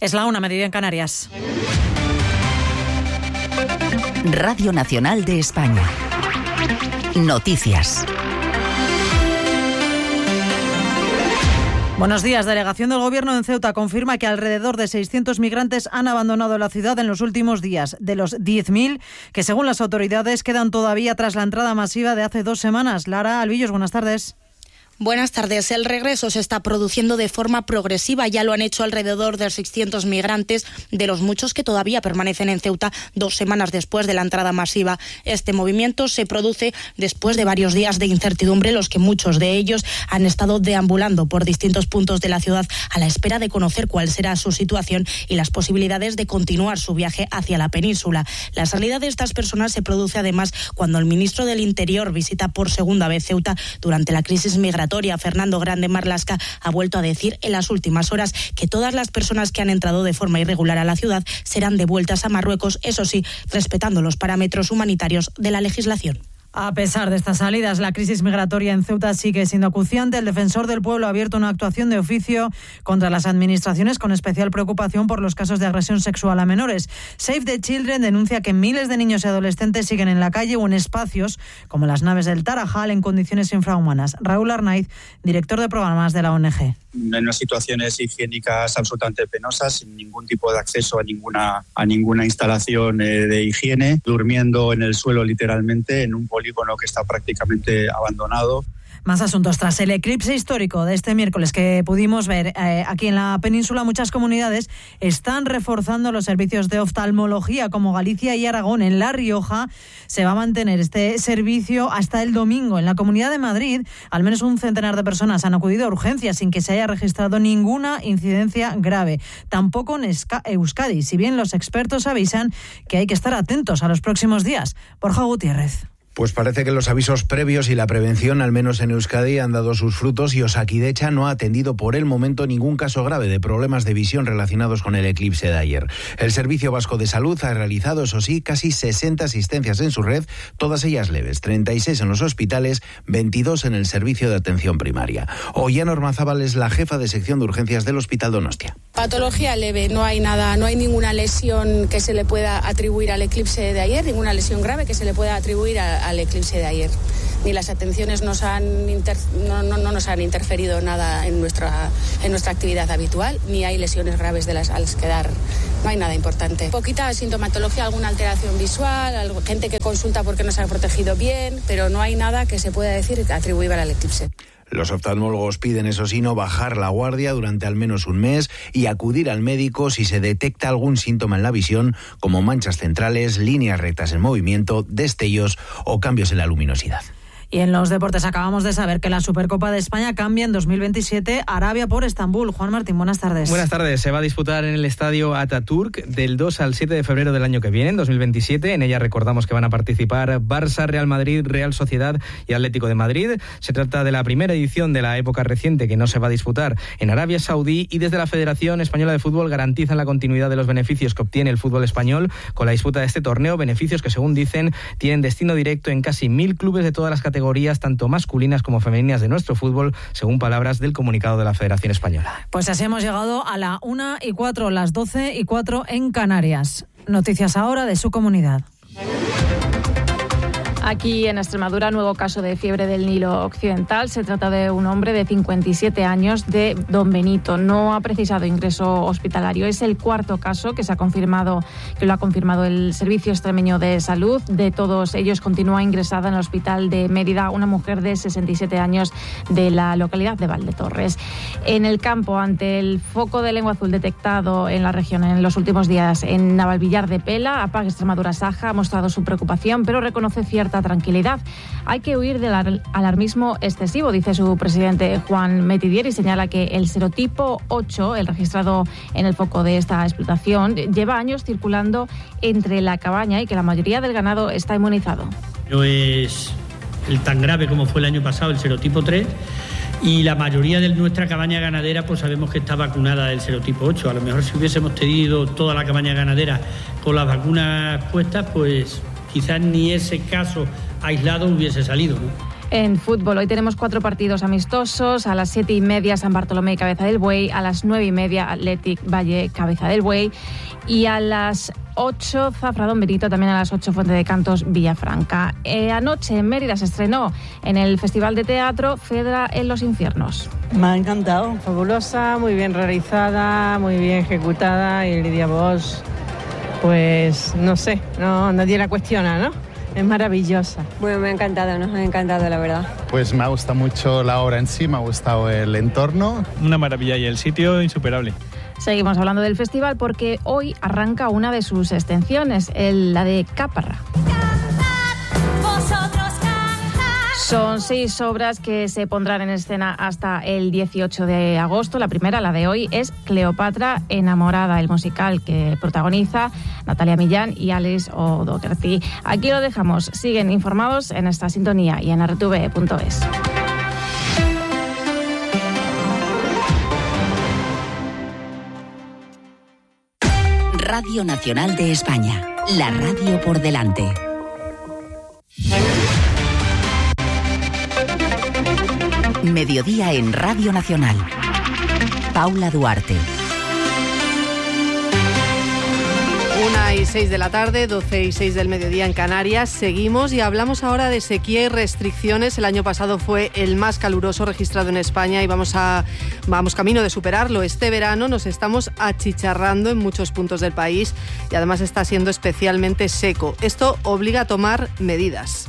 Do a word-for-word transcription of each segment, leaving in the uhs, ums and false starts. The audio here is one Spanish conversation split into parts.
Es la una, medida en Canarias. Radio Nacional de España. Noticias. Buenos días. Delegación del Gobierno en Ceuta confirma que alrededor de seiscientos migrantes han abandonado la ciudad en los últimos días, de los diez mil que, según las autoridades, quedan todavía tras la entrada masiva de hace dos semanas. Lara Albillos, buenas tardes. Buenas tardes. El regreso se está produciendo de forma progresiva. Ya lo han hecho alrededor de seiscientos migrantes, de los muchos que todavía permanecen en Ceuta dos semanas después de la entrada masiva. Este movimiento se produce después de varios días de incertidumbre, los que muchos de ellos han estado deambulando por distintos puntos de la ciudad a la espera de conocer cuál será su situación y las posibilidades de continuar su viaje hacia la península. La salida de estas personas se produce además cuando el ministro del Interior visita por segunda vez Ceuta durante la crisis migratoria. Fernando Grande Marlaska ha vuelto a decir en las últimas horas que todas las personas que han entrado de forma irregular a la ciudad serán devueltas a Marruecos, eso sí, respetando los parámetros humanitarios de la legislación. A pesar de estas salidas, la crisis migratoria en Ceuta sigue siendo acuciante. El defensor del pueblo ha abierto una actuación de oficio contra las administraciones con especial preocupación por los casos de agresión sexual a menores. Save the Children denuncia que miles de niños y adolescentes siguen en la calle o en espacios como las naves del Tarajal en condiciones infrahumanas. Raúl Arnaiz, director de programas de la O N G. En unas situaciones higiénicas absolutamente penosas, sin ningún tipo de acceso a ninguna a ninguna instalación eh, de higiene, durmiendo en el suelo literalmente, en un polígono que está prácticamente abandonado. Más asuntos. Tras el eclipse histórico de este miércoles que pudimos ver eh, aquí en la península, muchas comunidades están reforzando los servicios de oftalmología, como Galicia y Aragón. En La Rioja se va a mantener este servicio hasta el domingo. En la Comunidad de Madrid, al menos un centenar de personas han acudido a urgencias sin que se haya registrado ninguna incidencia grave. Tampoco en Euskadi, si bien los expertos avisan que hay que estar atentos a los próximos días. Borja Gutiérrez. Pues parece que los avisos previos y la prevención, al menos en Euskadi, han dado sus frutos y Osakidecha no ha atendido por el momento ningún caso grave de problemas de visión relacionados con el eclipse de ayer. El Servicio Vasco de Salud ha realizado, eso sí, casi sesenta asistencias en su red, todas ellas leves, treinta y seis en los hospitales, veintidós en el servicio de atención primaria. Ollana Ormazábal es la jefa de sección de urgencias del Hospital Donostia. Patología leve, no hay nada, no hay ninguna lesión que se le pueda atribuir al eclipse de ayer, ninguna lesión grave que se le pueda atribuir a al eclipse de ayer. Ni las atenciones nos han inter, no, no, no nos han interferido nada en nuestra en nuestra actividad habitual, ni hay lesiones graves de las al quedar. No hay nada importante. Poquita sintomatología, alguna alteración visual, algo, gente que consulta porque no se ha protegido bien, pero no hay nada que se pueda decir atribuible al eclipse. Los oftalmólogos piden, eso sí, no bajar la guardia durante al menos un mes y acudir al médico si se detecta algún síntoma en la visión, como manchas centrales, líneas rectas en movimiento, destellos o cambios en la luminosidad. Y en los deportes acabamos de saber que la Supercopa de España cambia en dos mil veintisiete, Arabia por Estambul. Juan Martín, buenas tardes. Buenas tardes. Se va a disputar en el estadio Atatürk del dos al siete de febrero del año que viene, en dos mil veintisiete. En ella recordamos que van a participar Barça, Real Madrid, Real Sociedad y Atlético de Madrid. Se trata de la primera edición de la época reciente que no se va a disputar en Arabia Saudí, y desde la Federación Española de Fútbol garantizan la continuidad de los beneficios que obtiene el fútbol español con la disputa de este torneo, beneficios que, según dicen, tienen destino directo en casi mil clubes de todas las categorías, tanto masculinas como femeninas de nuestro fútbol, según palabras del comunicado de la Federación Española. Pues así hemos llegado a la una y cuatro, las doce y cuatro en Canarias. Noticias ahora de su comunidad. Aquí en Extremadura, nuevo caso de fiebre del Nilo Occidental. Se trata de un hombre de cincuenta y siete años de Don Benito. No ha precisado ingreso hospitalario. Es el cuarto caso que se ha confirmado, que lo ha confirmado el Servicio Extremeño de Salud. De todos ellos, continúa ingresada en el hospital de Mérida una mujer de sesenta y siete años de la localidad de Valdetorres. En el campo, ante el foco de lengua azul detectado en la región en los últimos días en Navalvillar de Pela, APAG Extremadura Saja ha mostrado su preocupación, pero reconoce cierta tranquilidad. Hay que huir del alarmismo excesivo, dice su presidente Juan Metidier, y señala que el serotipo ocho, el registrado en el foco de esta explotación, lleva años circulando entre la cabaña y que la mayoría del ganado está inmunizado. No es el tan grave como fue el año pasado el serotipo tres, y la mayoría de nuestra cabaña ganadera pues sabemos que está vacunada del serotipo ocho. A lo mejor si hubiésemos tenido toda la cabaña ganadera con las vacunas puestas, pues quizás ni ese caso aislado hubiese salido, ¿no? En fútbol, hoy tenemos cuatro partidos amistosos. A las siete y media, San Bartolomé y Cabeza del Buey. A las nueve y media, Athletic Valle, Cabeza del Buey. Y a las ocho, Zafra Don Benito, también a las ocho, Fuente de Cantos, Villafranca. Eh, anoche en Mérida se estrenó en el Festival de Teatro Fedra en los Infiernos. Me ha encantado, fabulosa, muy bien realizada, muy bien ejecutada, y Lidia Bosch, pues no sé, no, nadie la cuestiona, ¿no? Es maravillosa. Bueno, me ha encantado, nos ha encantado, la verdad. Pues me ha gustado mucho la obra en sí, me ha gustado el entorno. Una maravilla y el sitio insuperable. Seguimos hablando del festival porque hoy arranca una de sus extensiones, el, la de Caparra. Son seis obras que se pondrán en escena hasta el dieciocho de agosto. La primera, la de hoy, es Cleopatra enamorada, el musical que protagoniza Natalia Millán y Alice O'Doherty. Aquí lo dejamos. Siguen informados en esta sintonía y en r t v punto es. Radio Nacional de España, la radio por delante. Mediodía en Radio Nacional. Paula Duarte. Una y seis de la tarde, doce y seis del mediodía en Canarias. Seguimos y hablamos ahora de sequía y restricciones. El año pasado fue el más caluroso registrado en España y vamos a vamos camino de superarlo. Este verano nos estamos achicharrando en muchos puntos del país y además está siendo especialmente seco. Esto obliga a tomar medidas.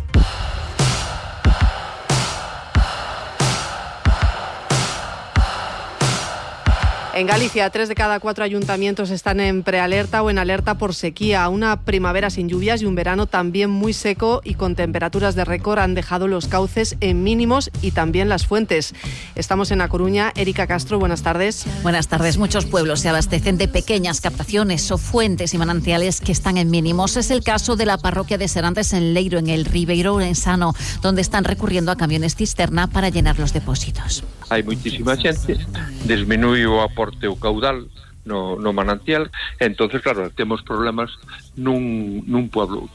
En Galicia, tres de cada cuatro ayuntamientos están en prealerta o en alerta por sequía. Una primavera sin lluvias y un verano también muy seco y con temperaturas de récord han dejado los cauces en mínimos y también las fuentes. Estamos en A Coruña. Erika Castro, buenas tardes. Buenas tardes. Muchos pueblos se abastecen de pequeñas captaciones o fuentes y manantiales que están en mínimos. Es el caso de la parroquia de Serantes en Leiro, en el Ribeiro Ourensano, donde están recurriendo a camiones cisterna para llenar los depósitos. Hai moitísima xente, disminuí o aporte o caudal no, no manantial, entonces claro, temos problemas nun, nun pueblo.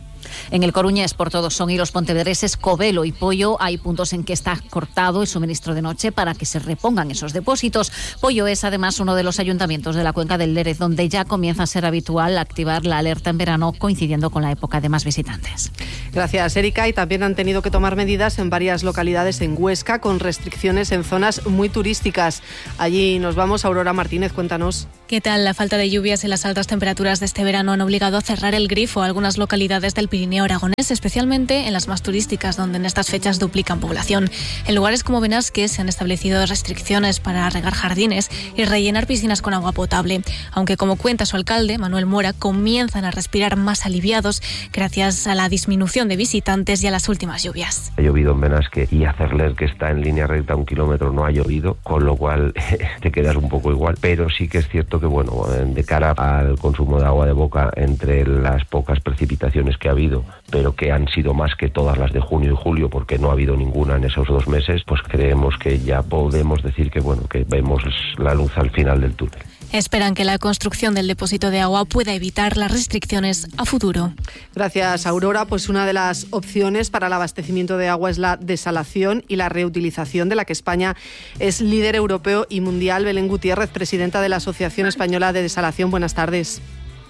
En el Coruñés, por todos son y los pontevedreses, Covelo y Pollo, hay puntos en que está cortado el suministro de noche para que se repongan esos depósitos. Pollo es además uno de los ayuntamientos de la cuenca del Lérez, donde ya comienza a ser habitual activar la alerta en verano, coincidiendo con la época de más visitantes. Gracias, Erika. Y también han tenido que tomar medidas en varias localidades en Huesca, con restricciones en zonas muy turísticas. Allí nos vamos. Aurora Martínez, cuéntanos. ¿Qué tal? La falta de lluvias y las altas temperaturas de este verano han obligado a cerrar el grifo a algunas localidades del Pirineo aragonés, especialmente en las más turísticas, donde en estas fechas duplican población. En lugares como Benasque se han establecido restricciones para regar jardines y rellenar piscinas con agua potable, aunque, como cuenta su alcalde, Manuel Mora, comienzan a respirar más aliviados gracias a la disminución de visitantes y a las últimas lluvias. Ha llovido en Benasque y a Cerler, que está en línea recta un kilómetro, no ha llovido, con lo cual te quedas un poco igual, pero sí que es cierto que, bueno, de cara al consumo de agua de boca, entre las pocas precipitaciones que ha habido, pero que han sido más que todas las de junio y julio, porque no ha habido ninguna en esos dos meses, pues creemos que ya podemos decir que, bueno, que vemos la luz al final del túnel. Esperan que la construcción del depósito de agua pueda evitar las restricciones a futuro. Gracias, Aurora. Pues una de las opciones para el abastecimiento de agua es la desalación y la reutilización, de la que España es líder europeo y mundial. Belén Gutiérrez, presidenta de la Asociación Española de Desalación. Buenas tardes.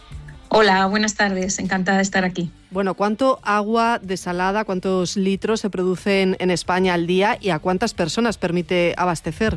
Hola, buenas tardes. Encantada de estar aquí. Bueno, ¿cuánto agua desalada, cuántos litros se producen en España al día y a cuántas personas permite abastecer?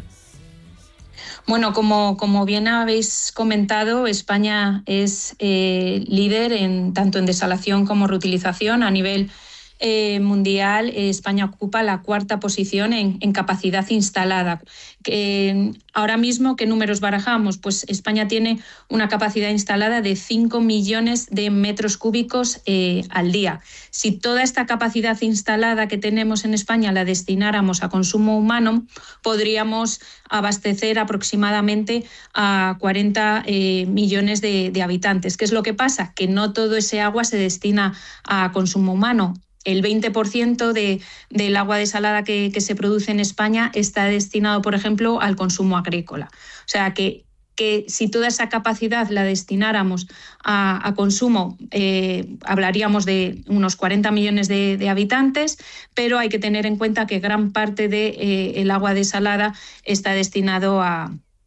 Bueno, como, como bien habéis comentado, España es eh, líder en tanto en desalación como reutilización. A nivel eh, mundial, eh, España ocupa la cuarta posición en, en capacidad instalada. Eh, ahora mismo, ¿qué números barajamos? Pues España tiene una capacidad instalada de cinco millones de metros cúbicos eh, al día. Si toda esta capacidad instalada que tenemos en España la destináramos a consumo humano, podríamos abastecer aproximadamente a cuarenta eh, millones de, de habitantes. ¿Qué es lo que pasa? Que no todo ese agua se destina a consumo humano. El veinte por ciento de, del agua desalada que, que se produce en España está destinado, por ejemplo, al consumo agrícola. O sea que que si toda esa capacidad la destináramos a, a consumo, eh, hablaríamos de unos cuarenta millones de, de habitantes, pero hay que tener en cuenta que gran parte del de, eh, agua desalada está destinado a,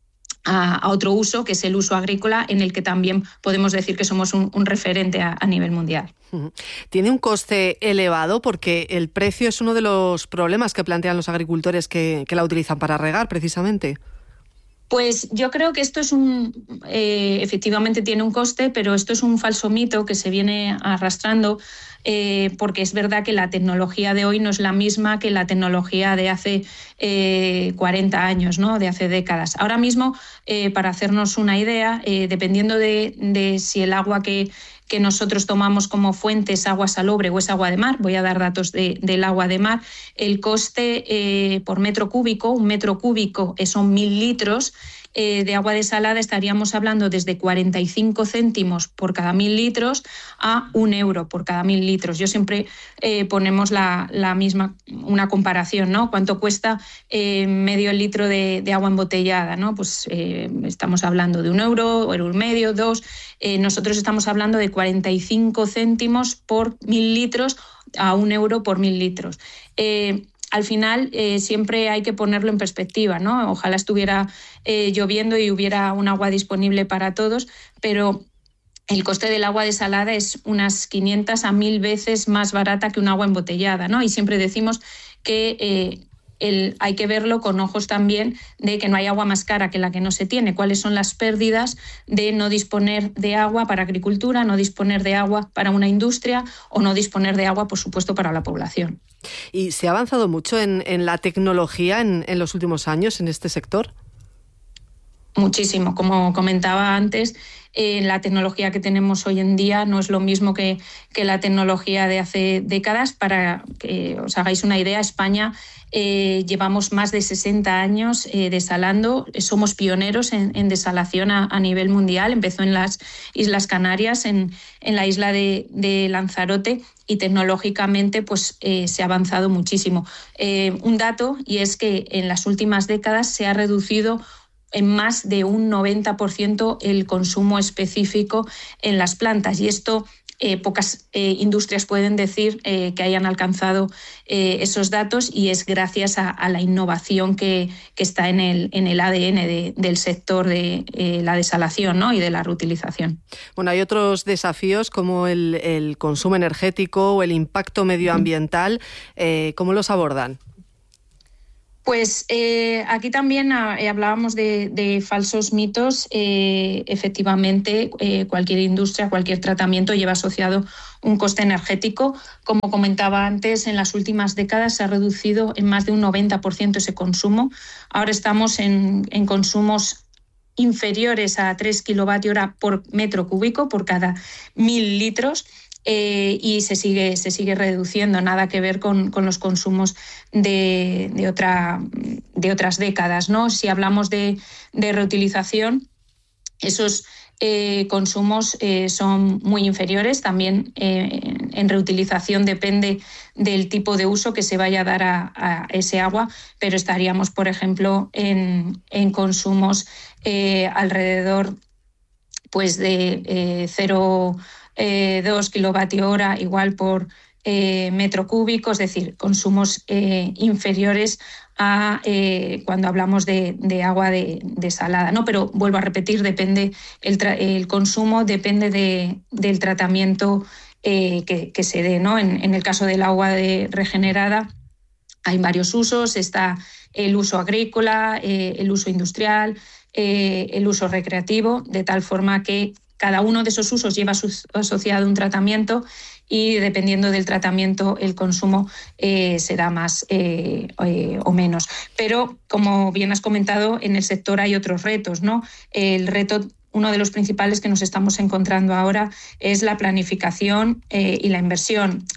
a, a otro uso, que es el uso agrícola, en el que también podemos decir que somos un, un referente a, a nivel mundial. Tiene un coste elevado porque el precio es uno de los problemas que plantean los agricultores que, que la utilizan para regar, precisamente. Pues yo creo que esto es un, eh, efectivamente tiene un coste, pero esto es un falso mito que se viene arrastrando, eh, porque es verdad que la tecnología de hoy no es la misma que la tecnología de hace eh, cuarenta años, ¿no? De hace décadas. Ahora mismo, eh, para hacernos una idea, eh, dependiendo de, de si el agua que que nosotros tomamos como fuente es agua salobre o es agua de mar, voy a dar datos de, del agua de mar, el coste eh, por metro cúbico, un metro cúbico eh, son mil litros, eh, de agua desalada estaríamos hablando desde cuarenta y cinco céntimos por cada mil litros a un euro por cada mil litros. Yo siempre eh, ponemos la, la misma, una comparación, ¿no? ¿Cuánto cuesta eh, medio litro de, de agua embotellada, ¿no? Pues eh, estamos hablando de un euro, euro y medio, dos. Eh, nosotros estamos hablando de cuarenta y cinco céntimos por mil litros a un euro por mil litros. Eh, Al final eh, siempre hay que ponerlo en perspectiva, ¿no? Ojalá estuviera eh, lloviendo y hubiera un agua disponible para todos, pero el coste del agua desalada es unas quinientas a mil veces más barata que un agua embotellada, ¿no? Y siempre decimos que eh, el, hay que verlo con ojos también de que no hay agua más cara que la que no se tiene. ¿Cuáles son las pérdidas de no disponer de agua para agricultura, no disponer de agua para una industria o no disponer de agua, por supuesto, para la población? ¿Y se ha avanzado mucho en, en la tecnología en, en los últimos años en este sector? Muchísimo. Como comentaba antes, eh, la tecnología que tenemos hoy en día no es lo mismo que, que la tecnología de hace décadas. Para que os hagáis una idea, España eh, llevamos más de sesenta años eh, desalando. Somos pioneros en, en desalación a, a nivel mundial. Empezó en las Islas Canarias, en, en la isla de, de Lanzarote, y tecnológicamente pues, eh, se ha avanzado muchísimo. Eh, un dato, y es que en las últimas décadas se ha reducido en más de un noventa por ciento el consumo específico en las plantas. Y esto eh, pocas eh, industrias pueden decir eh, que hayan alcanzado eh, esos datos, y es gracias a, a la innovación que, que está en el, en el A D N de, del sector de eh, la desalación, ¿no? Y de la reutilización. Bueno, hay otros desafíos como el, el consumo energético o el impacto medioambiental. Eh, ¿Cómo los abordan? Pues eh, aquí también eh, hablábamos de, de falsos mitos. Eh, efectivamente, eh, cualquier industria, cualquier tratamiento lleva asociado un coste energético. Como comentaba antes, en las últimas décadas se ha reducido en más de un noventa por ciento ese consumo. Ahora estamos en, en consumos inferiores a tres kilovatios hora por metro cúbico por cada mil litros. Eh, y se sigue, se sigue reduciendo, nada que ver con, con los consumos de, de, otra, de otras décadas, ¿no? Si hablamos de, de reutilización, esos eh, consumos eh, son muy inferiores. También eh, en reutilización depende del tipo de uso que se vaya a dar a, a ese agua, pero estaríamos, por ejemplo, en, en consumos eh, alrededor pues, de eh, cero Eh, dos kilovatios hora igual por eh, metro cúbico, es decir, consumos eh, inferiores a eh, cuando hablamos de, de agua de, desalada, ¿no? Pero vuelvo a repetir, depende el, tra- el consumo depende de, del tratamiento eh, que, que se dé, ¿no? En, en el caso del agua de regenerada hay varios usos. Está el uso agrícola, eh, el uso industrial, eh, el uso recreativo, de tal forma que cada uno de esos usos lleva asociado un tratamiento, y dependiendo del tratamiento el consumo eh, será más eh, eh, o menos. Pero, como bien has comentado, en el sector hay otros retos, ¿no? El reto, uno de los principales que nos estamos encontrando ahora, es la planificación eh, y la inversión.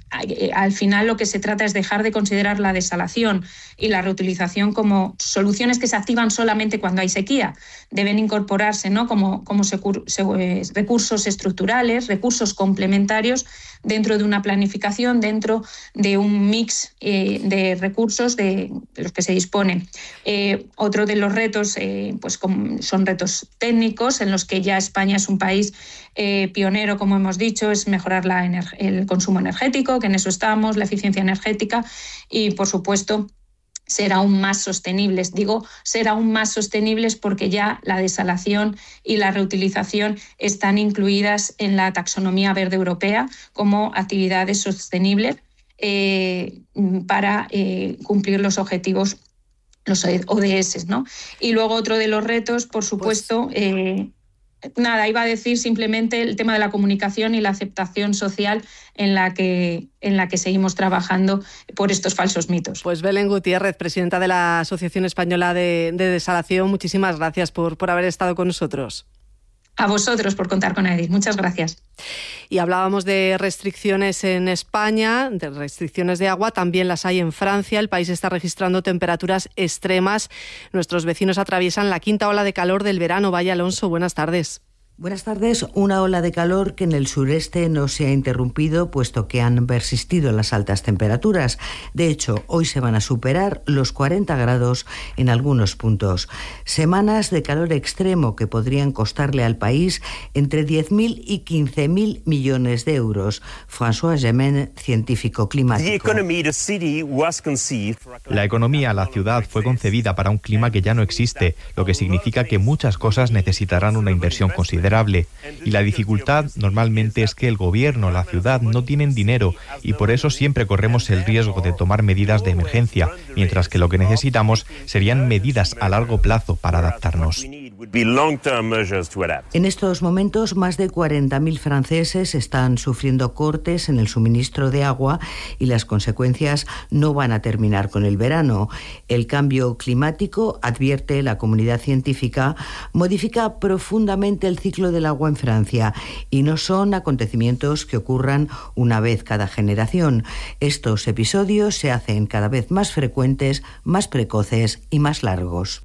al final lo que se trata es dejar de considerar la desalación y la reutilización como soluciones que se activan solamente cuando hay sequía. Deben incorporarse, ¿no?, como, como secur, se, eh, recursos estructurales, recursos complementarios dentro de una planificación, dentro de un mix eh, de recursos de, de los que se disponen. Eh, otro de los retos eh, pues, como son retos técnicos en los que ya España es un país eh, pionero, como hemos dicho, es mejorar la ener- el consumo energético, que en eso estamos, la eficiencia energética y, por supuesto, ser aún más sostenibles. Digo ser aún más sostenibles porque ya la desalación y la reutilización están incluidas en la taxonomía verde europea como actividades sostenibles eh, para eh, cumplir los objetivos, los O D S, ¿no? Y luego otro de los retos, por supuesto, pues... eh, Nada, iba a decir simplemente el tema de la comunicación y la aceptación social en la que, en la que seguimos trabajando por estos falsos mitos. Pues Belén Gutiérrez, presidenta de la Asociación Española de, de Desalación, muchísimas gracias por, por haber estado con nosotros. A vosotros por contar con Edith. Muchas gracias. Y hablábamos de restricciones en España, de restricciones de agua, también las hay en Francia. El país está registrando temperaturas extremas. Nuestros vecinos atraviesan la quinta ola de calor del verano. Vaya Alonso, buenas tardes. Buenas tardes. Una ola de calor que en el sureste no se ha interrumpido, puesto que han persistido las altas temperaturas. De hecho, hoy se van a superar los cuarenta grados en algunos puntos. Semanas de calor extremo que podrían costarle al país entre diez mil y quince mil millones de euros. François Gemén, científico climático. La economía, la ciudad, fue concebida para un clima que ya no existe, lo que significa que muchas cosas necesitarán una inversión considerable. Y la dificultad normalmente es que el gobierno, la ciudad, no tienen dinero y por eso siempre corremos el riesgo de tomar medidas de emergencia, mientras que lo que necesitamos serían medidas a largo plazo para adaptarnos. En estos momentos, más de cuarenta mil franceses están sufriendo cortes en el suministro de agua y las consecuencias no van a terminar con el verano. El cambio climático, advierte la comunidad científica, modifica profundamente el ciclo del agua en Francia y no son acontecimientos que ocurran una vez cada generación. Estos episodios se hacen cada vez más frecuentes, más precoces y más largos.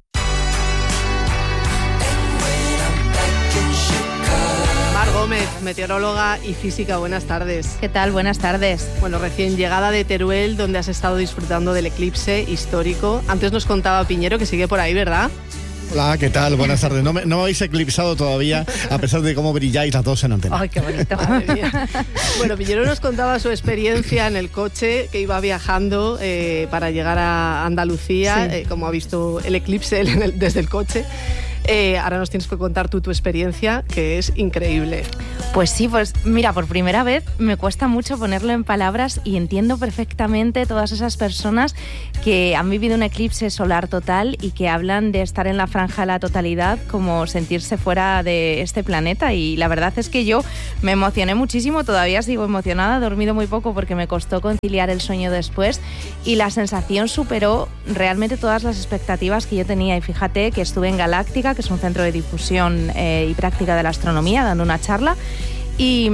Gómez, meteoróloga y física, buenas tardes. ¿Qué tal? Buenas tardes. Bueno, recién llegada de Teruel, donde has estado disfrutando del eclipse histórico. Antes nos contaba Piñero que sigue por ahí, ¿verdad? Hola, ¿qué tal? Buenas tardes. No me, no me habéis eclipsado todavía, a pesar de cómo brilláis las dos en antena. ¡Ay, qué bonito! Madre mía. Bueno, Piñero nos contaba su experiencia en el coche, que iba viajando eh, para llegar a Andalucía, sí. eh, como ha visto el eclipse en el, desde el coche. Eh, ahora nos tienes que contar tú tu experiencia, que es increíble. Pues sí, pues mira, por primera vez me cuesta mucho ponerlo en palabras y entiendo perfectamente todas esas personas que han vivido un eclipse solar total y que hablan de estar en la franja de la totalidad como sentirse fuera de este planeta. Y la verdad es que yo me emocioné muchísimo, todavía sigo emocionada, he dormido muy poco porque me costó conciliar el sueño después y la sensación superó realmente todas las expectativas que yo tenía. Y fíjate que estuve en Galáctica, que es un centro de difusión eh, y práctica de la astronomía, dando una charla y,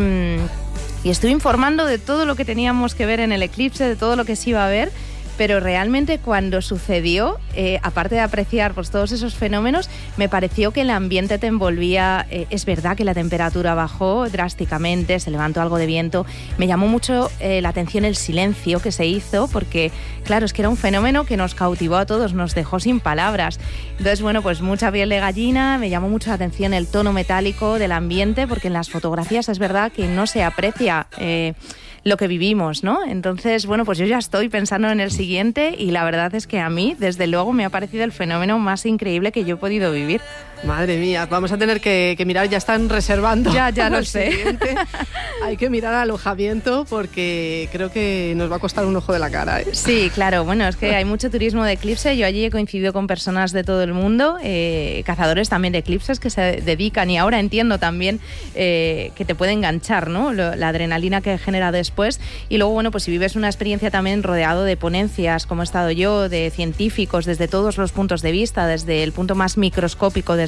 y estuve informando de todo lo que teníamos que ver en el eclipse, de todo lo que se iba a ver, pero realmente cuando sucedió, eh, aparte de apreciar pues, todos esos fenómenos, me pareció que el ambiente te envolvía. Eh, es verdad que la temperatura bajó drásticamente, se levantó algo de viento. Me llamó mucho eh, la atención el silencio que se hizo, porque claro, es que era un fenómeno que nos cautivó a todos, nos dejó sin palabras. Entonces, bueno, pues mucha piel de gallina, me llamó mucho la atención el tono metálico del ambiente, porque en las fotografías es verdad que no se aprecia eh, lo que vivimos, ¿no? Entonces, bueno, pues yo ya estoy pensando en el siguiente y la verdad es que a mí, desde luego, me ha parecido el fenómeno más increíble que yo he podido vivir. Madre mía, vamos a tener que, que mirar, ya están reservando. Ya, ya lo sé. Siguiente. Hay que mirar alojamiento porque creo que nos va a costar un ojo de la cara, ¿eh? Sí, claro, bueno, es que hay mucho turismo de eclipse. Yo allí he coincidido con personas de todo el mundo, eh, cazadores también de eclipses que se dedican, y ahora entiendo también eh, que te puede enganchar, ¿no? Lo, la adrenalina que genera después. Y luego, bueno, pues si vives una experiencia también rodeado de ponencias, como he estado yo, de científicos desde todos los puntos de vista, desde el punto más microscópico, desde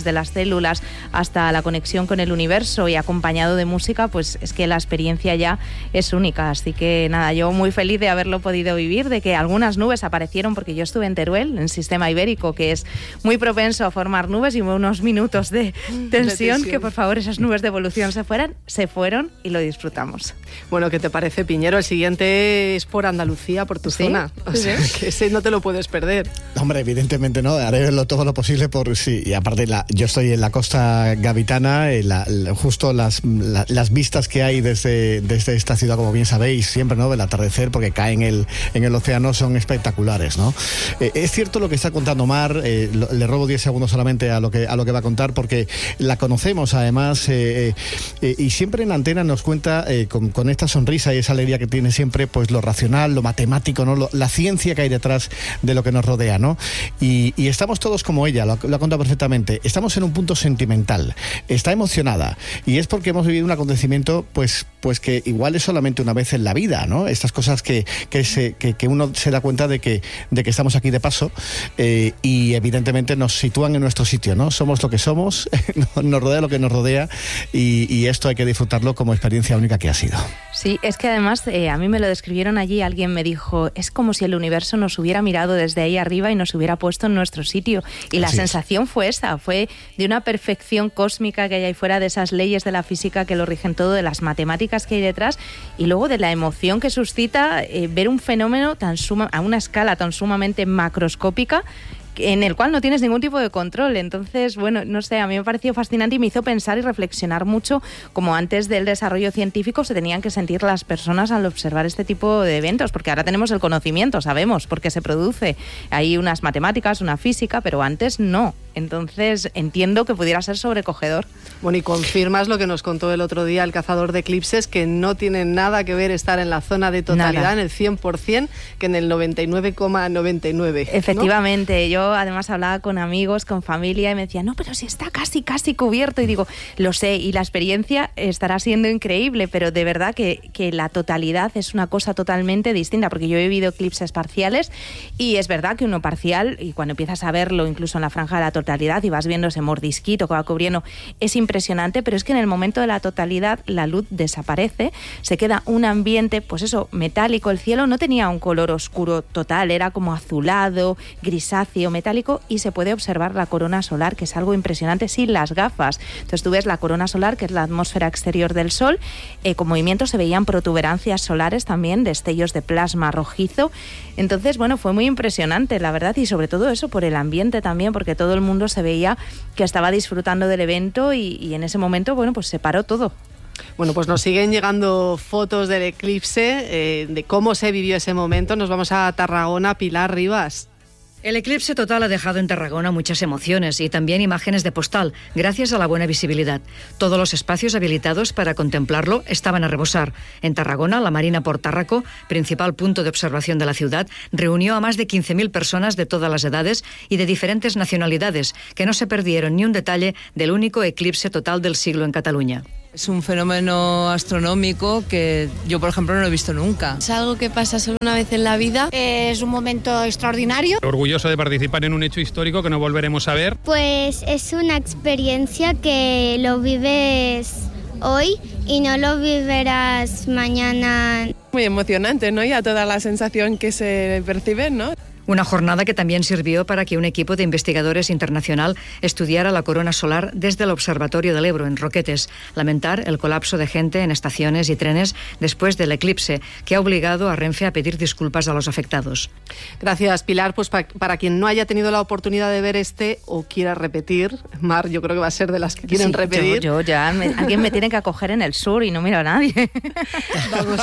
desde las células hasta la conexión con el universo y acompañado de música, pues es que la experiencia ya es única. Así que nada, yo muy feliz de haberlo podido vivir, de que algunas nubes aparecieron, porque yo estuve en Teruel, en el sistema ibérico, que es muy propenso a formar nubes, y hubo unos minutos de tensión, de tensión. Que por favor esas nubes de evolución se fueran, se fueron y lo disfrutamos. Bueno, ¿qué te parece, Piñero? El siguiente es por Andalucía, por tu ¿Sí? zona. O sea, que ese no te lo puedes perder. Hombre, evidentemente no, haré lo, todo lo posible por sí. Y aparte, la, yo estoy en la costa gaditana, la, la, justo las, la, las vistas que hay desde, desde esta ciudad, como bien sabéis, siempre, ¿no? Del atardecer, porque cae en el, en el océano, son espectaculares, ¿no? Eh, es cierto lo que está contando Mar, eh, lo, le robo diez segundos solamente a lo que, a lo que va a contar, porque la conocemos además, eh, eh, y siempre en Antena nos cuenta eh, con, con esta sonrisa y esa alegría que tiene siempre, pues lo racional, lo matemático, ¿no? Lo, la ciencia que hay detrás de lo que nos rodea, ¿no? Y, y estamos todos como ella, lo, lo ha contado perfectamente, estamos en un punto sentimental, está emocionada, y es porque hemos vivido un acontecimiento, pues, pues que igual es solamente una vez en la vida, ¿no? Estas cosas que, que, se, que, que uno se da cuenta de que, de que estamos aquí de paso, eh, y evidentemente nos sitúan en nuestro sitio, ¿no? Somos lo que somos, nos rodea lo que nos rodea, y, y esto hay que disfrutarlo como experiencia única que ha sido. Sí, es que además eh, a mí me lo describieron allí, alguien me dijo, es como si el universo nos hubiera mirado desde ahí arriba y nos hubiera puesto en nuestro sitio, y la Así sensación es. fue esa, fue de una perfección cósmica que hay ahí fuera, de esas leyes de la física que lo rigen todo, de las matemáticas que hay detrás, y luego de la emoción que suscita eh, ver un fenómeno tan suma, a una escala tan sumamente macroscópica, en el cual no tienes ningún tipo de control. Entonces, bueno, no sé, a mí me pareció fascinante y me hizo pensar y reflexionar mucho como antes del desarrollo científico se tenían que sentir las personas al observar este tipo de eventos, porque ahora tenemos el conocimiento, sabemos por qué se produce, hay unas matemáticas, una física, pero antes no. Entonces entiendo que pudiera ser sobrecogedor. Bueno, y confirmas lo que nos contó el otro día el cazador de eclipses, que no tiene nada que ver estar en la zona de totalidad, nada. En el cien por ciento, que en el noventa y nueve coma noventa y nueve. Efectivamente, ¿no? Yo además hablaba con amigos, con familia, y me decían, no, pero si está casi, casi cubierto. Y digo, lo sé, y la experiencia estará siendo increíble, pero de verdad que, que la totalidad es una cosa totalmente distinta, porque yo he vivido eclipses parciales, y es verdad que uno parcial, y cuando empiezas a verlo incluso en la franja de la totalidad y vas viendo ese mordisquito que va cubriendo, es impresionante, pero es que en el momento de la totalidad la luz desaparece, se queda un ambiente, pues eso, metálico. El cielo no tenía un color oscuro total, era como azulado, grisáceo, metálico, y se puede observar la corona solar, que es algo impresionante sin las gafas. Entonces tú ves la corona solar, que es la atmósfera exterior del Sol, eh, con movimiento se veían protuberancias solares también, destellos de plasma rojizo. Entonces, bueno, fue muy impresionante, la verdad, y sobre todo eso por el ambiente también, porque todo el mundo se veía que estaba disfrutando del evento, y, y en ese momento, bueno, pues se paró todo. Bueno, pues nos siguen llegando fotos del eclipse, eh, de cómo se vivió ese momento. Nos vamos a Tarragona. Pilar Rivas. El eclipse total ha dejado en Tarragona muchas emociones y también imágenes de postal, gracias a la buena visibilidad. Todos los espacios habilitados para contemplarlo estaban a rebosar. En Tarragona, la Marina Portárraco, principal punto de observación de la ciudad, reunió a más de quince mil personas de todas las edades y de diferentes nacionalidades, que no se perdieron ni un detalle del único eclipse total del siglo en Cataluña. Es un fenómeno astronómico que yo, por ejemplo, no lo he visto nunca. Es algo que pasa solo una vez en la vida. Es un momento extraordinario. Orgulloso de participar en un hecho histórico que no volveremos a ver. Pues es una experiencia que lo vives hoy y no lo vivirás mañana. Muy emocionante, ¿no? Y a toda la sensación que se percibe, ¿no? Una jornada que también sirvió para que un equipo de investigadores internacional estudiara la corona solar desde el Observatorio del Ebro, en Roquetes. Lamentar el colapso de gente en estaciones y trenes después del eclipse, que ha obligado a Renfe a pedir disculpas a los afectados. Gracias, Pilar. Pues pa- para quien no haya tenido la oportunidad de ver este o quiera repetir, Mar, yo creo que va a ser de las que quieren sí, repetir. Yo, yo ya, me, alguien me tiene que acoger en el sur y no miro a nadie. Vamos.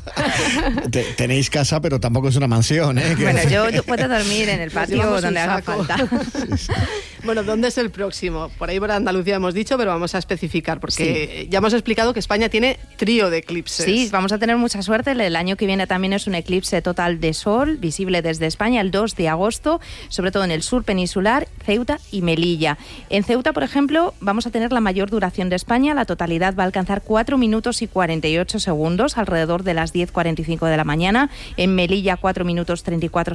Te, tenéis casa, pero tampoco es una mansión, ¿eh? Que... Bueno, yo, yo puedo dormir en el patio donde haga falta. Sí, sí. Bueno, ¿dónde es el próximo? Por ahí por Andalucía hemos dicho, pero vamos a especificar, porque sí. Ya hemos explicado que España tiene trío de eclipses. Sí, vamos a tener mucha suerte. El año que viene también es un eclipse total de sol, visible desde España, el dos de agosto, sobre todo en el sur peninsular, Ceuta y Melilla. En Ceuta, por ejemplo, vamos a tener la mayor duración de España. La totalidad va a alcanzar cuatro minutos y cuarenta y ocho segundos, alrededor de las diez cuarenta y cinco de la mañana. En Melilla, cuatro minutos treinta y cuatro segundos.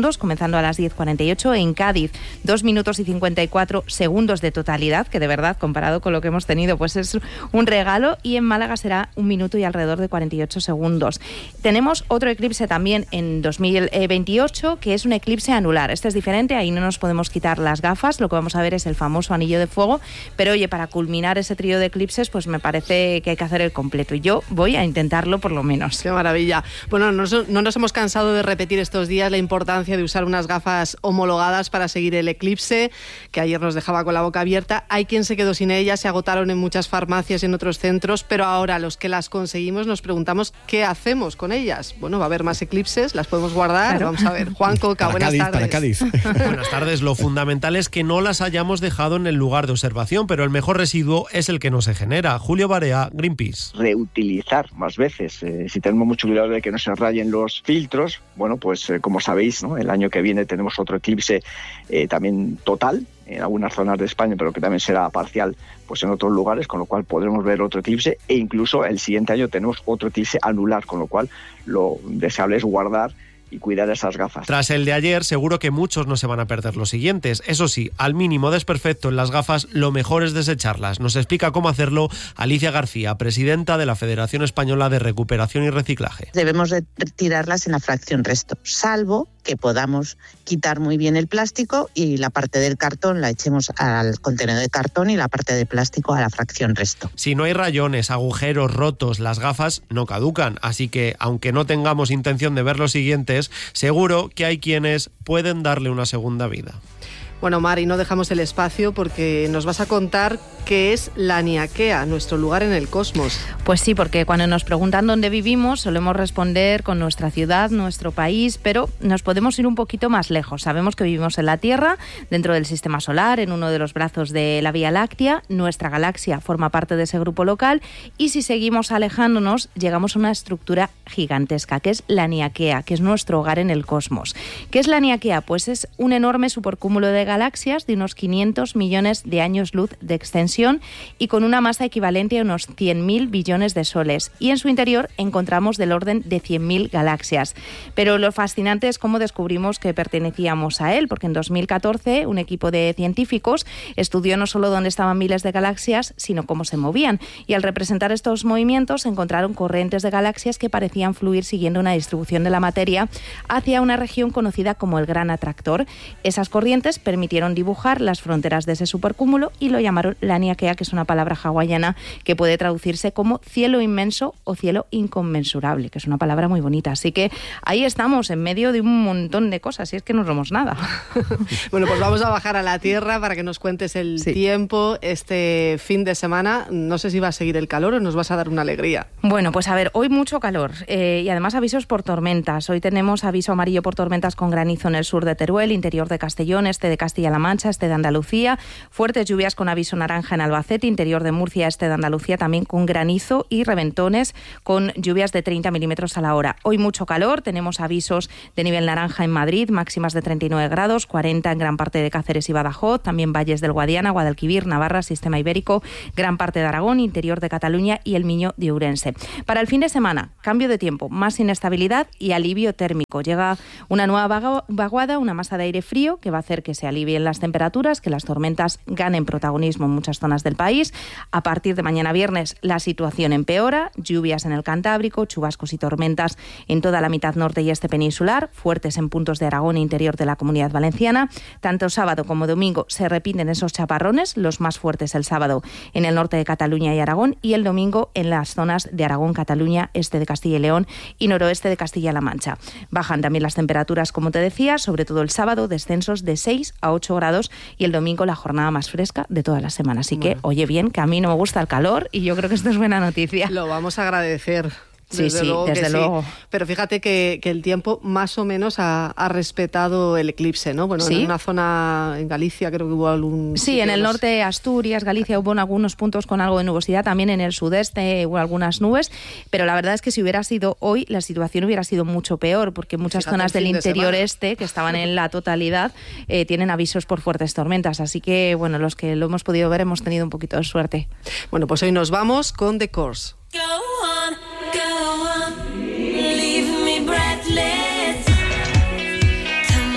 segundos, comenzando a las diez cuarenta y ocho. En Cádiz, dos minutos y cincuenta y cuatro segundos de totalidad, que de verdad, comparado con lo que hemos tenido, pues es un regalo. Y en Málaga será un minuto y alrededor de cuarenta y ocho segundos. Tenemos otro eclipse también en dos mil veintiocho, que es un eclipse anular. Este es diferente, ahí no nos podemos quitar las gafas, lo que vamos a ver es el famoso anillo de fuego, pero oye, para culminar ese trío de eclipses, pues me parece que hay que hacer el completo, y yo voy a intentarlo por lo menos. Qué maravilla. Bueno, no, no nos hemos cansado de repetir estos días la importancia de usar unas gafas homologadas para seguir el eclipse, que ayer nos dejaba con la boca abierta. Hay quien se quedó sin ellas, se agotaron en muchas farmacias y en otros centros, pero ahora los que las conseguimos nos preguntamos qué hacemos con ellas. Bueno, va a haber más eclipses, las podemos guardar. Claro. Vamos a ver. Juan Coca, para buenas Cádiz, tardes. Para Cádiz. Buenas tardes. Lo fundamental es que no las hayamos dejado en el lugar de observación, pero el mejor residuo es el que no se genera. Julio Barea, Greenpeace. Reutilizar más veces. Eh, si tenemos mucho cuidado de que no se rayen los filtros, bueno, pues eh, como sabéis, ¿no? El año que viene tenemos otro eclipse eh, también total en algunas zonas de España, pero que también será parcial pues en otros lugares, con lo cual podremos ver otro eclipse, e incluso el siguiente año tenemos otro eclipse anular, con lo cual lo deseable es guardar y cuidar esas gafas. Tras el de ayer, seguro que muchos no se van a perder los siguientes. Eso sí, al mínimo desperfecto en las gafas, lo mejor es desecharlas. Nos explica cómo hacerlo Alicia García, presidenta de la Federación Española de Recuperación y Reciclaje. Debemos de tirarlas en la fracción resto, salvo que podamos quitar muy bien el plástico y la parte del cartón la echemos al contenedor de cartón y la parte de plástico a la fracción resto. Si no hay rayones, agujeros, rotos, las gafas no caducan, así que aunque no tengamos intención de ver los siguientes, seguro que hay quienes pueden darle una segunda vida. Bueno, Mari, no dejamos el espacio porque nos vas a contar qué es Laniakea, nuestro lugar en el cosmos. Pues sí, porque cuando nos preguntan dónde vivimos solemos responder con nuestra ciudad, nuestro país, pero nos podemos ir un poquito más lejos. Sabemos que vivimos en la Tierra, dentro del Sistema Solar, en uno de los brazos de la Vía Láctea. Nuestra galaxia forma parte de ese grupo local y si seguimos alejándonos llegamos a una estructura gigantesca, que es Laniakea, que es nuestro hogar en el cosmos. ¿Qué es Laniakea? Pues es un enorme supercúmulo de galaxias de unos quinientos millones de años luz de extensión y con una masa equivalente a unos cien mil billones de soles. Y en su interior encontramos del orden de cien mil galaxias. Pero lo fascinante es cómo descubrimos que pertenecíamos a él, porque en dos mil catorce un equipo de científicos estudió no solo dónde estaban miles de galaxias, sino cómo se movían. Y al representar estos movimientos encontraron corrientes de galaxias que parecían fluir siguiendo una distribución de la materia hacia una región conocida como el Gran Atractor. Esas corrientes permitieron permitieron dibujar las fronteras de ese supercúmulo y lo llamaron Laniakea, que es una palabra hawaiana que puede traducirse como cielo inmenso o cielo inconmensurable, que es una palabra muy bonita. Así que ahí estamos, en medio de un montón de cosas, y es que no somos nada. Bueno, pues vamos a bajar a la Tierra para que nos cuentes el sí. tiempo este fin de semana. No sé si va a seguir el calor o nos vas a dar una alegría. Bueno, pues a ver, hoy mucho calor eh, y además avisos por tormentas. Hoy tenemos aviso amarillo por tormentas con granizo en el sur de Teruel, interior de Castellón, este de Castilla-La Mancha, este de Andalucía, fuertes lluvias con aviso naranja en Albacete, interior de Murcia, este de Andalucía también con granizo y reventones con lluvias de treinta milímetros a la hora. Hoy mucho calor, tenemos avisos de nivel naranja en Madrid, máximas de treinta y nueve grados, cuarenta en gran parte de Cáceres y Badajoz, también valles del Guadiana, Guadalquivir, Navarra, Sistema Ibérico, gran parte de Aragón, interior de Cataluña y el Miño de Ourense. Para el fin de semana, cambio de tiempo, más inestabilidad y alivio térmico. Llega una nueva vaguada, una masa de aire frío que va a hacer que se alivien las temperaturas, que las tormentas ganen protagonismo en muchas zonas del país. A partir de mañana viernes la situación empeora, lluvias en el Cantábrico, chubascos y tormentas en toda la mitad norte y este peninsular, fuertes en puntos de Aragón e interior de la Comunidad Valenciana. Tanto sábado como domingo se repiten esos chaparrones, los más fuertes el sábado en el norte de Cataluña y Aragón y el domingo en las zonas de Aragón, Cataluña, este de Castilla y León y noroeste de Castilla-La Mancha. Bajan también las temperaturas, como te decía, sobre todo el sábado, descensos de seis a ocho grados y el domingo la jornada más fresca de toda la semana. Así bueno. que, oye bien, que a mí no me gusta el calor y yo creo que esto es buena noticia. Lo vamos a agradecer. Sí, desde sí, luego desde que luego. Sí. Pero fíjate que, que el tiempo más o menos ha, ha respetado el eclipse, ¿no? Bueno, ¿sí? En una zona en Galicia creo que hubo algún... Sí, en el norte de Asturias, Galicia, hubo en algunos puntos con algo de nubosidad, también en el sudeste hubo algunas nubes, pero la verdad es que si hubiera sido hoy, la situación hubiera sido mucho peor, porque muchas fíjate, zonas del interior de este, que estaban en la totalidad, eh, tienen avisos por fuertes tormentas, así que, bueno, los que lo hemos podido ver hemos tenido un poquito de suerte. Bueno, pues hoy nos vamos con The Course. Go on, go on, leave me breathless. Come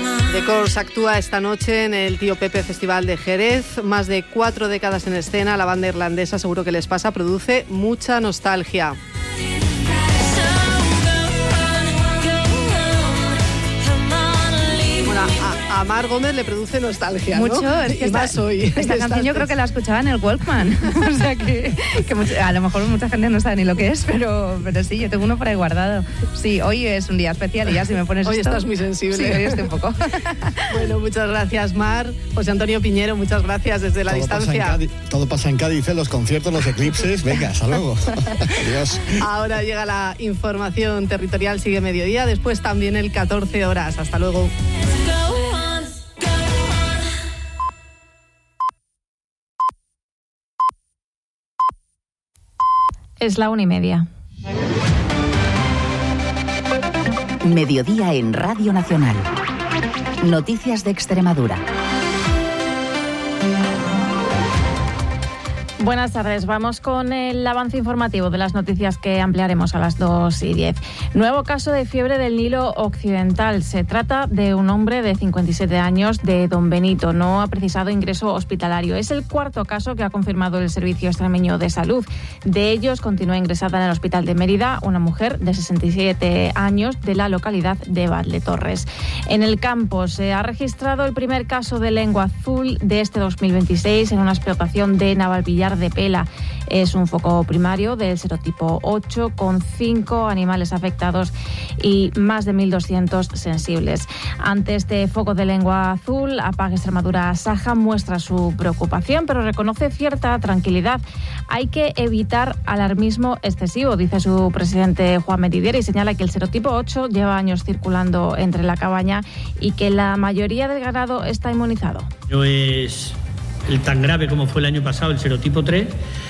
Records actúa esta noche en el Tío Pepe Festival de Jerez. Más de cuatro décadas en escena, la banda irlandesa, seguro que les pasa, produce mucha nostalgia. A, a Mar Gómez le produce nostalgia, ¿no? Mucho, es que y esta, más hoy. Esta canción yo creo que la escuchaba en el Walkman. O sea que, que mucho, a lo mejor mucha gente no sabe ni lo que es, pero, pero sí, yo tengo uno por ahí guardado. Sí, hoy es un día especial y ya si me pones hoy esto... estás muy sensible. Sí, hoy estoy un poco. Bueno, muchas gracias, Mar. José Antonio Piñero, muchas gracias desde la todo distancia. Pasa Cádiz, todo pasa en Cádiz, los conciertos, los eclipses. Venga, hasta luego. Adiós. Ahora llega la información territorial, sigue mediodía, después también el catorce horas. Hasta luego. Es la una y media. Mediodía en Radio Nacional. Noticias de Extremadura. Buenas tardes. Vamos con el avance informativo de las noticias que ampliaremos a las dos y diez. Nuevo caso de fiebre del Nilo Occidental. Se trata de un hombre de cincuenta y siete años de Don Benito. No ha precisado ingreso hospitalario. Es el cuarto caso que ha confirmado el Servicio Extremeño de Salud. De ellos continúa ingresada en el Hospital de Mérida una mujer de sesenta y siete años de la localidad de Valdetorres. En el campo se ha registrado el primer caso de lengua azul de este dos mil veintiséis en una explotación de Navalvillar de Pela. Es un foco primario del serotipo ocho con cinco animales afectados y más de mil doscientos sensibles. Ante este foco de lengua azul, APAG Extremadura Saja muestra su preocupación, pero reconoce cierta tranquilidad. Hay que evitar alarmismo excesivo, dice su presidente Juan Metidier, y señala que el serotipo ocho lleva años circulando entre la cabaña y que la mayoría del ganado está inmunizado. No es el tan grave como fue el año pasado, el serotipo tres,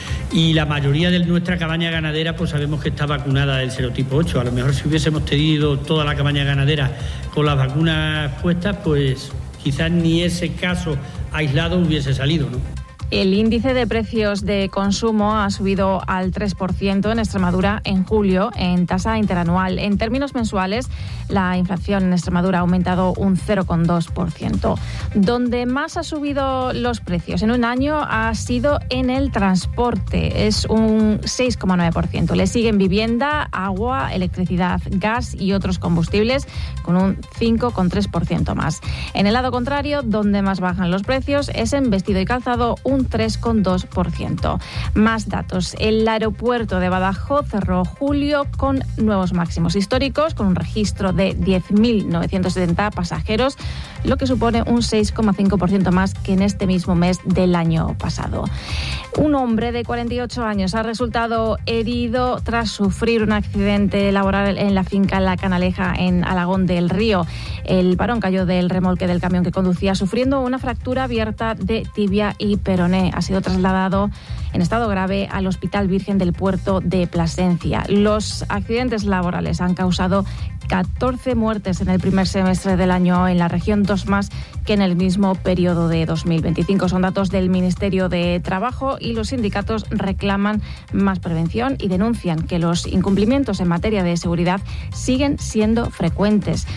y la mayoría de nuestra cabaña ganadera pues sabemos que está vacunada del serotipo ocho. A lo mejor si hubiésemos tenido toda la cabaña ganadera con las vacunas puestas, pues quizás ni ese caso aislado hubiese salido, ¿no? El índice de precios de consumo ha subido al tres por ciento en Extremadura en julio en tasa interanual. En términos mensuales, la inflación en Extremadura ha aumentado un cero coma dos por ciento. Donde más ha subido los precios en un año ha sido en el transporte, es un seis coma nueve por ciento. Le siguen vivienda, agua, electricidad, gas y otros combustibles con un cinco coma tres por ciento más. En el lado contrario, donde más bajan los precios es en vestido y calzado, un tres coma dos por ciento. Más datos. El aeropuerto de Badajoz cerró julio con nuevos máximos históricos, con un registro de diez mil novecientos setenta pasajeros, lo que supone un seis coma cinco por ciento más que en este mismo mes del año pasado. Un hombre de cuarenta y ocho años ha resultado herido tras sufrir un accidente laboral en la finca La Canaleja, en Alagón del Río. El varón cayó del remolque del camión que conducía, sufriendo una fractura abierta de tibia y peroné. Ha sido trasladado en estado grave al Hospital Virgen del Puerto de Plasencia. Los accidentes laborales han causado catorce muertes en el primer semestre del año en la región, dos más que en el mismo periodo de dos mil veinticinco. Son datos del Ministerio de Trabajo y los sindicatos reclaman más prevención y denuncian que los incumplimientos en materia de seguridad siguen siendo frecuentes.